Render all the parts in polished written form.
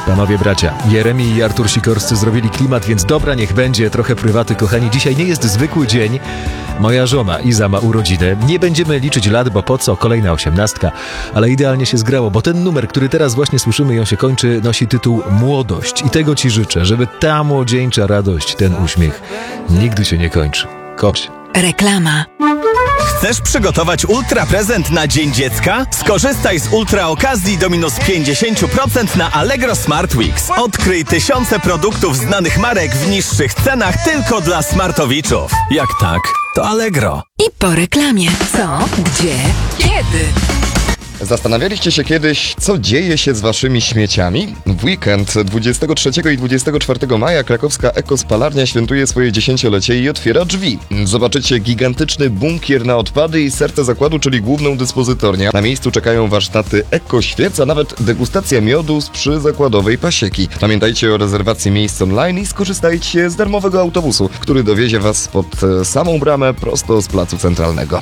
Panowie bracia, Jeremi i Artur Sikorscy zrobili klimat, więc dobra, niech będzie, trochę prywaty, kochani. Dzisiaj nie jest zwykły dzień. Moja żona Iza ma urodziny. Nie będziemy liczyć lat, bo po co? Kolejna 18. Ale idealnie się zgrało, bo ten numer, który teraz właśnie słyszymy i on się kończy, nosi tytuł Młodość. I tego ci życzę, żeby ta młodzieńcza radość, ten uśmiech nigdy się nie kończy. Kończ. Reklama. Chcesz przygotować ultra prezent na Dzień Dziecka? Skorzystaj z ultra okazji do minus 50% na Allegro Smart Weeks. Odkryj tysiące produktów znanych marek w niższych cenach tylko dla smartowiczów. Jak tak, to Allegro. I po reklamie. Co? Gdzie? Kiedy? Zastanawialiście się kiedyś, co dzieje się z waszymi śmieciami? W weekend 23 i 24 maja krakowska ekospalarnia świętuje swoje 10-lecie i otwiera drzwi. Zobaczycie gigantyczny bunkier na odpady i serce zakładu, czyli główną dyspozytornię. Na miejscu czekają warsztaty ekoświec, a nawet degustacja miodu z przyzakładowej pasieki. Pamiętajcie o rezerwacji miejsc online i skorzystajcie z darmowego autobusu, który dowiezie was pod samą bramę prosto z placu centralnego.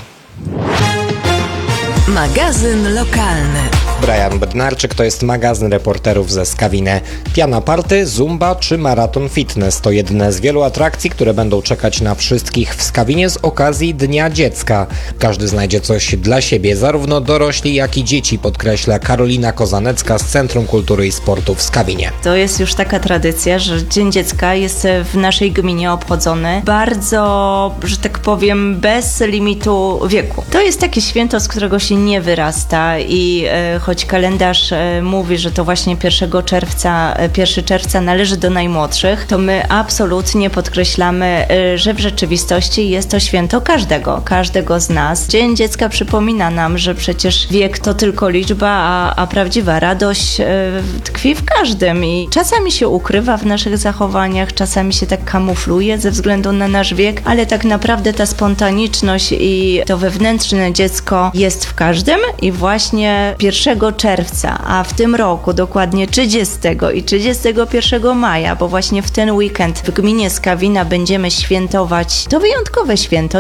Magazyn lokalny. Brian Bednarczyk to jest magazyn reporterów ze Skawiny. Piana party, zumba czy maraton fitness to jedne z wielu atrakcji, które będą czekać na wszystkich w Skawinie z okazji Dnia Dziecka. Każdy znajdzie coś dla siebie, zarówno dorośli, jak i dzieci, podkreśla Karolina Kozanecka z Centrum Kultury i Sportu w Skawinie. To jest już taka tradycja, że Dzień Dziecka jest w naszej gminie obchodzony bardzo, że tak powiem, bez limitu wieku. To jest takie święto, z którego się nie wyrasta i choć kalendarz mówi, że to właśnie 1 czerwca należy do najmłodszych, to my absolutnie podkreślamy, że w rzeczywistości jest to święto każdego z nas. Dzień Dziecka przypomina nam, że przecież wiek to tylko liczba, a prawdziwa radość tkwi w każdym i czasami się ukrywa w naszych zachowaniach, czasami się tak kamufluje ze względu na nasz wiek, ale tak naprawdę ta spontaniczność i to wewnętrzne dziecko jest w każdym i właśnie 1 czerwca, a w tym roku dokładnie 30 i 31 maja, bo właśnie w ten weekend w gminie Skawina będziemy świętować to wyjątkowe święto.